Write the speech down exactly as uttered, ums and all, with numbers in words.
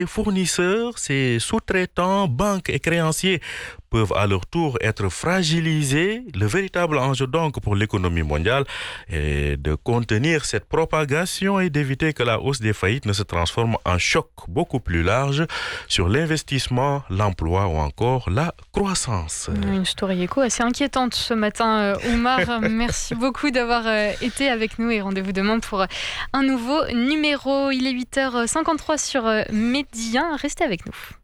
Les fournisseurs, ces sous-traitants, banques et créanciers peuvent à leur tour être fragilisés. Le véritable enjeu donc pour l'économie mondiale est de contenir cette propagation et d'éviter que la hausse des faillites ne se transforme en choc beaucoup plus large sur l'investissement, l'emploi ou encore la croissance. Une story éco assez inquiétante ce matin, Oumar. Merci beaucoup d'avoir été avec nous et rendez-vous demain pour un nouveau numéro. Il est huit heures cinquante-trois sur Média. Restez avec nous.